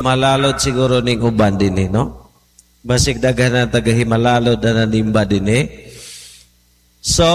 malalod siguro ning uban din no? Basig daghan na taga-Himalalod na nanimba din So,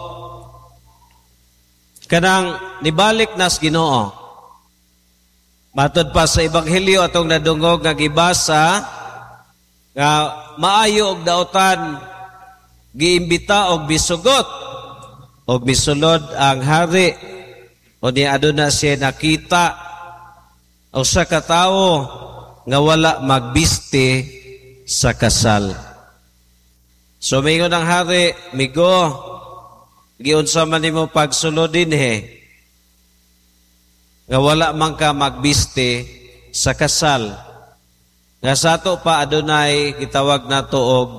kanang nibalik nas Ginoo. Matod pa sa Ebanghelyo atong nadungog nga gibasa nga maayo og daotan giimbita og bisugot og bisulod ang hari o ni aduna siya nakita o sa katawo nga wala magbiste sa kasal. So mingon ang hari, migo, giunsa man nimo pagsulod dinhi nga wala man ka magbiste sa kasal. Nga sa ato pa adunay gitawag nato og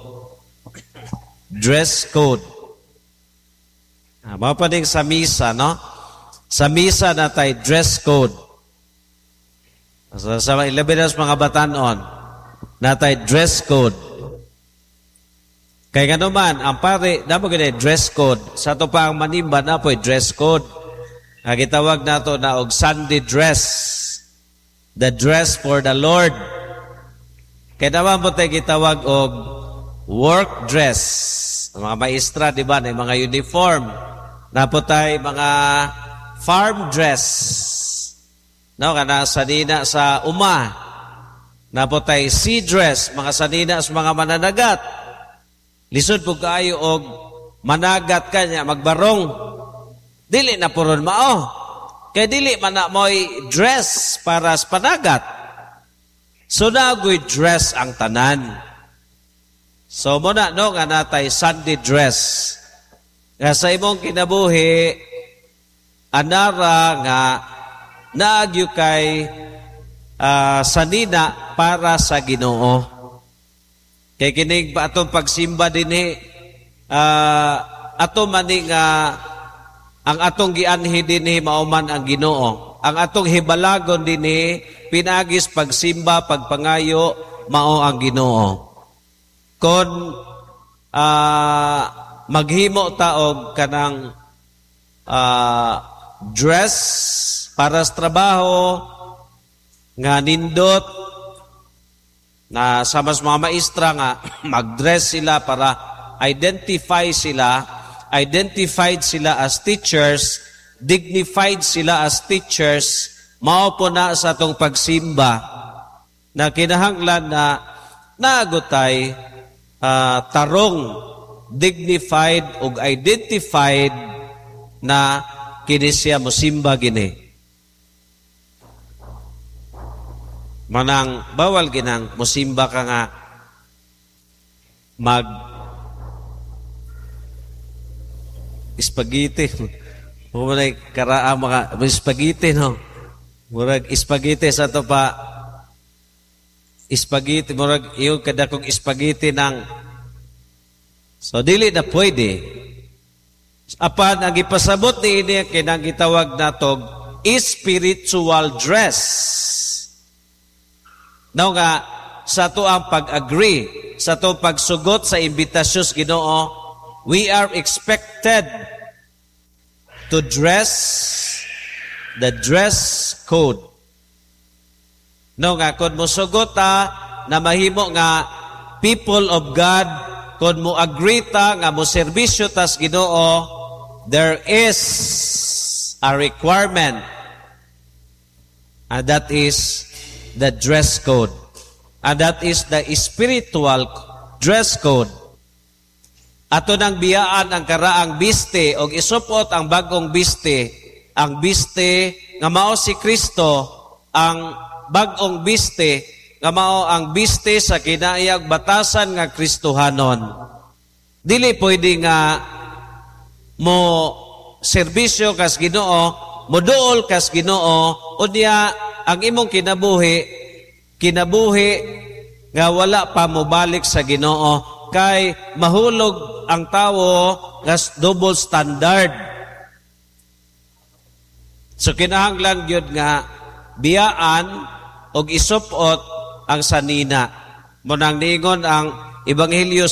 dress code. Mapaning sa misa, no? Sa misa na tayo dress code. Sa ilabinas mga batanon, na tayo dress code. Kaya nga naman, ang pare, na mo ganyan, dress code. Sa ito pa ang manimba na po, dress code. Gitawag na ito na og Sunday dress. The dress for the Lord. Kaya naman po tayo gitawag og work dress. Mga maestra, di ba, na mga uniform. Na po tayo mga farm dress. No, kana sanina sa uma. Na po tayo sea dress, mga sanina sa mga mananagat. Lisod po kayo og managat kanya, magbarong. Dili na puron mao. Kaya dili man na mo'y dress para sa panagat. So nagoy dress ang tanan. So muna no nga natay Sunday dress. Nga sa imong kinabuhi anara nga naagyo kay sanina para sa Ginoo. Kay kining atong pagsimba dinhi ato maning ang atong gianhi dinhi mao man ang Ginoo. Ang atong hibalagon dinhi pinagis pagsimba pagpangayo mao ang Ginoo. Kon maghimo ta og kanang dress para sa trabaho nga nindot na sa mas mga maestra nga mag-dress sila para identified sila as teachers, dignified sila as teachers, mao po na sa atong pagsimba na kinahanglan na naagutay tarong dignified ug identified na kini siya mosimba gini. Manang bawal ginang mosimba ka nga mag spaghetti. Murag karaa mga spaghetti no. Murag spaghetti sa to pa spaghetti murag iyo kada kog spaghetti nang so dili na pwede. Apan ang ipasabot ni ini kinang gitawag natog spiritual dress. Now nga sa to ang pag-agree, sa to pagsugot sa imbitasyon sa Ginoo, we are expected to dress the dress code. No nga kun mosugot ta na mahimo nga people of God, kun mo agree ta nga mo serbisyo ta sa Ginoo, there is a requirement, and that is the dress code. And that is the spiritual dress code. Ato nang biyaan ang karaang biste o isupot ang bagong biste. Ang biste nga mao si Kristo, ang bagong biste nga mao ang biste sa kinaiyag batasan nga Kristohanon. Dili pwede nga mo serbisyo kas Ginoo, moduol kas Ginoo, unya ang imong kinabuhi nga wala pa mobalik sa Ginoo kay mahulog ang tawo nga double standard. So kinahanglan gyud nga biyaan og isupot ang sanina. Munang ningon ang Ebanghelyo